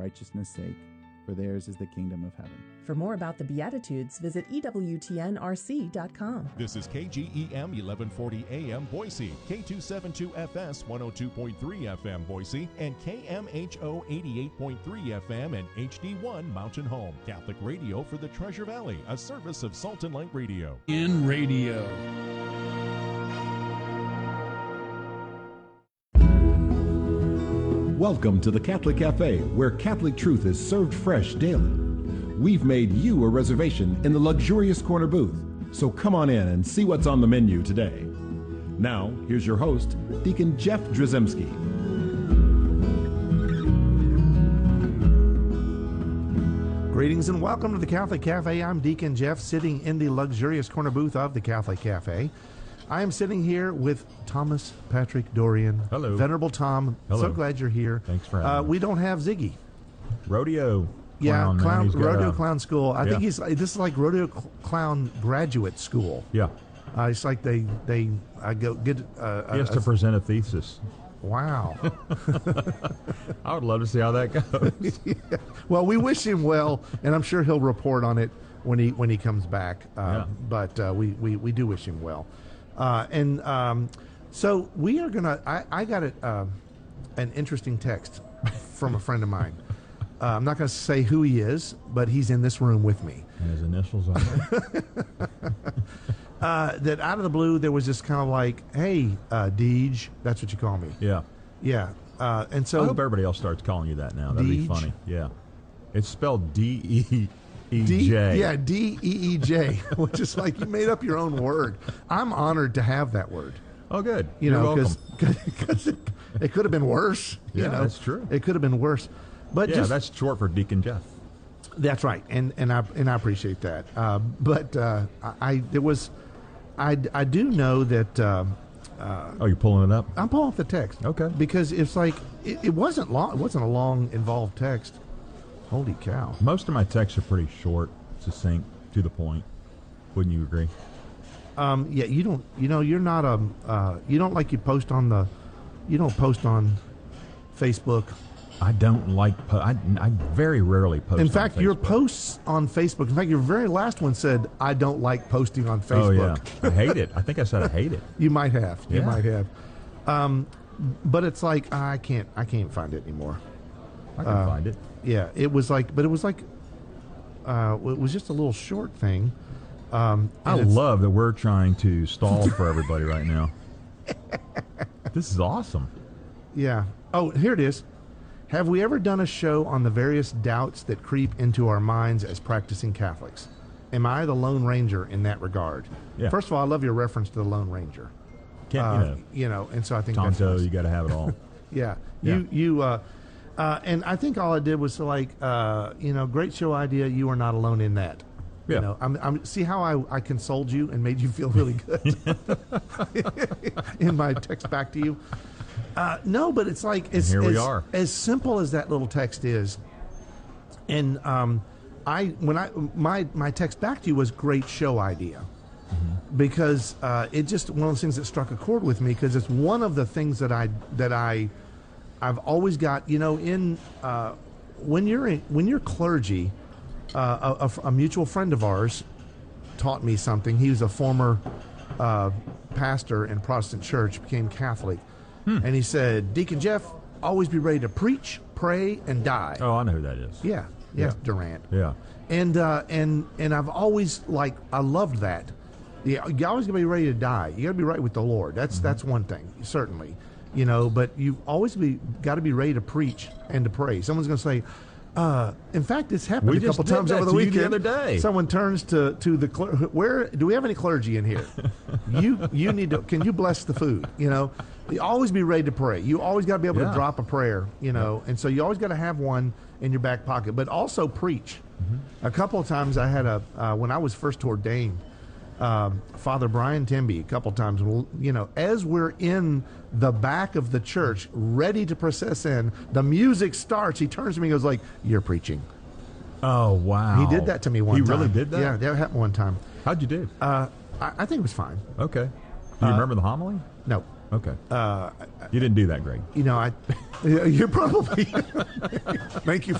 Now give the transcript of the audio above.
righteousness' sake, for theirs is the kingdom of heaven. For more about the Beatitudes, visit EWTNRC.com. This is KGEM 1140 AM Boise, K272FS 102.3 FM Boise, and KMHO 88.3 FM and HD1 Mountain Home. Catholic radio for the Treasure Valley, a service of Salt and Light Radio. In radio. Welcome to the Catholic Cafe, where Catholic truth is served fresh daily. We've made you a reservation in the luxurious corner booth, so come on in and see what's on the menu today. Now, here's your host, Deacon Jeff Drzymski. Greetings and welcome to the Catholic Cafe. I'm Deacon Jeff, sitting in the luxurious corner booth of the Catholic Cafe. I am sitting here with Thomas Patrick Dorian. Hello. Venerable Tom. Hello. So glad you're here. Thanks for having me. We don't have Ziggy. Rodeo Yeah, clown. rodeo clown school. I think Yeah. this is like rodeo clown graduate school. Yeah. It's like they go get. He has to present a thesis. Wow. I would love to see how that goes. Yeah. Well, we wish him well, and I'm sure he'll report on it when he comes back. But we do wish him well. So we are gonna. I got an interesting text from a friend of mine. I'm not going to say who he is, but he's in this room with me. And his initials on it. That out of the blue, there was just kind of like, "Hey, Deej," that's what you call me. Yeah. Yeah. And so I hope everybody else starts calling you that now. That'd be Deej? funny. Yeah. It's spelled D-E-E-J. Yeah, D-E-E-J, which is like you made up your own word. I'm honored to have that word. Oh, good. You You're know, welcome. because it could have been worse. Yeah, you know? that's true. It could have been worse. But Yeah, that's short for Deacon Jeff. That's right, and I appreciate that. I do know that. Oh, you're pulling it up? I'm pulling off the text. Okay. Because it's like it wasn't long. It wasn't a long, involved text. Holy cow! Most of my texts are pretty short, succinct, to the point. Wouldn't you agree? Yeah, you don't. You know, you're not you don't like you post on the. You don't post on Facebook. I don't like. I very rarely post. In on fact, Facebook. your posts on Facebook. In fact, your very last one said, "I don't like posting on Facebook." Oh yeah, I hate it. I think I said I hate it. You might have. You Yeah. might have. But it's like I can't find it anymore. I can find it. Yeah, it was like it was just a little short thing. I love that we're trying to stall for everybody right now. This is awesome. Yeah. Oh, here it is. Have we ever done a show on the various doubts that creep into our minds as practicing Catholics? Am I the Lone Ranger in that regard? Yeah. First of all, I love your reference to the Lone Ranger. Can't And so I think Tonto, that's nice. you got to have it all. Yeah. Yeah. And I think all I did was like, great show idea. You are not alone in that. Yeah. You know, I'm see how I consoled you and made you feel really good in my text back to you. No, but it's like here we are. As simple as that little text is, and my text back to you was great show idea. Because it just one of those things that struck a chord with me because it's one of the things that I've always got. You know, when you're clergy, a mutual friend of ours taught me something. He was a former pastor in Protestant church, became Catholic, and he said, "Deacon Jeff, always be ready to preach, pray, and die." Oh, I know who that is. Yeah, Durant. Yeah. And I've always I loved that. Yeah, you always gotta be ready to die. You gotta be right with the Lord. That's one thing, certainly. You know, but you always got to be ready to preach and to pray. Someone's gonna say, in fact, it's happened We a just couple did times that over the to you weekend. the other day. Someone turns to the where do we have any clergy in here? you need to. Can you bless the food? You know, you always be ready to pray. You always got to be able to drop a prayer. You know, and so you always got to have one in your back pocket. But also preach. A couple of times I had when I was first ordained. Father Brian Timby a couple times, you know, as we're in the back of the church ready to process in, the music starts, he turns to me and goes like, "You're preaching." Oh, wow. He did that to me one time. He really did that? Yeah, that happened one time. How'd you do? I think it was fine. Okay. Do you remember the homily? No. Okay. You didn't do that great. You know, you're probably, thank you